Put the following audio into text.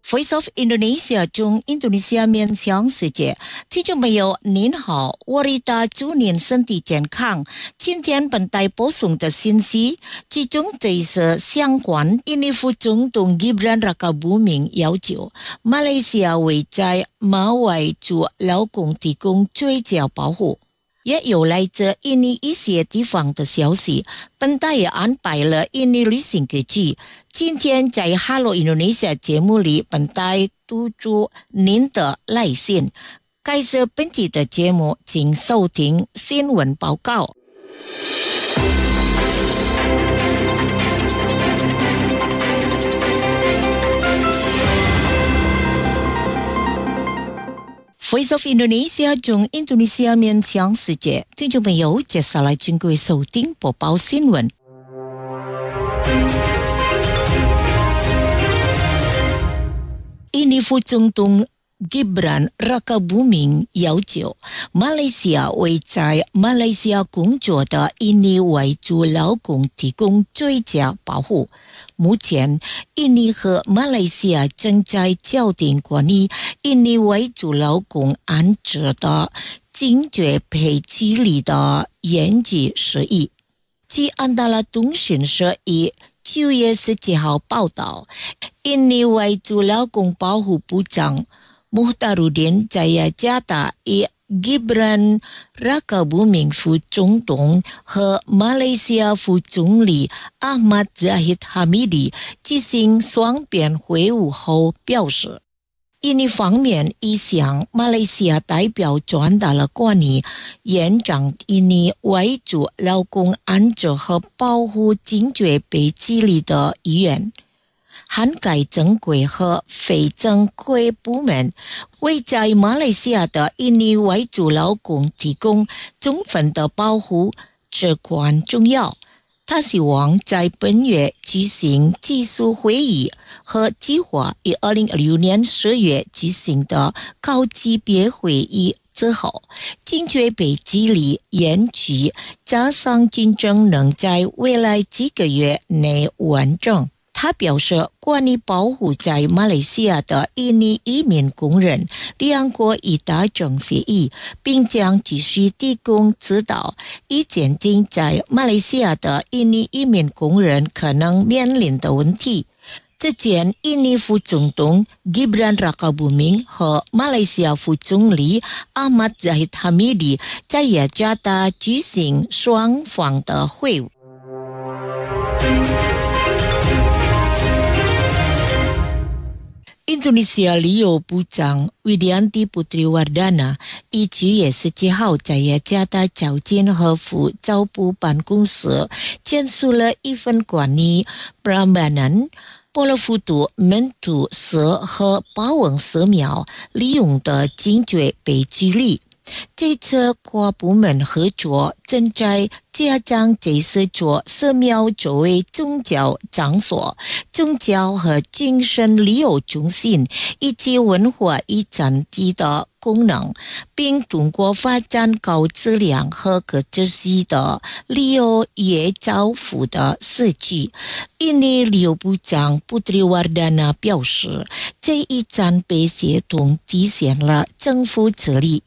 Voice of Indonesia 中印度尼西亚面向世界，听众朋友您好，我是祝您身体健康。今天本台播送的信息，其中这是相关印尼副总统 Gibran Rakabuming 要求马来西亚为在马外族劳工提供最佳保护。也有来自印尼一些地方的消息，本台也安排了印尼旅行日记。今天在 Hello Indonesia 节目里，本台读出您的来信。开始本期的节目，请收听新闻报告。Voice of Indonesia 中印度尼西亚面向世界，听众朋友接下来请各位收听播报新闻。印尼副总统 Gibran Rakabuming 要求马来西亚为在马来西亚工作的印尼外族劳工提供最佳保护。目前，印尼和马来西亚正在校订关于印尼外族劳工安置的精确配给率的研究事宜。据安达拉通讯社于9月17号报道，印尼外族劳工保护部长Muhtaruddin Jayajata与Gibran Rakabuming 副总统和马来西亚副总理 Ahmad Zahid Hamidi 进行双边会晤后表示，印尼方面已向马来西亚代表传达了关于延长印尼外族劳工安置和保护精确配给率的意愿。涵盖正规和非正规部门，为在马来西亚的印尼外族劳工提供充分的保护至关重要。他希望在本月举行技术会议和计划于2016年10月举行的高级别会议之后，精确配给率延期加上竞争能在未来几个月内完成。他表示，关于保护在马来西亚的印尼移民工人，两国已达成协议，并将继续提供指导，以减轻在马来西亚的印尼移民工人可能面临的问题。之前，印尼副总统 Gibran Rakabuming 和马来西亚副总理 Ahmad Zahid Hamidi 在雅加达举行双方的会晤。印度尼西亚旅游部长 Widianti Putriwardana 于9月17号在雅加达交建和副招部办公室签署了一份关于Prambanan波罗富都门图色和保温色苗利用的精确配给率。这次跨部门合作正在加强这些座寺庙作为宗教场所、宗教和精神旅游中心以及文化遗产地的功能，并通过发展高质量和可持续的旅游业造福的设计。印尼旅游部长布特里瓦达纳表示，这一战备协同体现了政府致力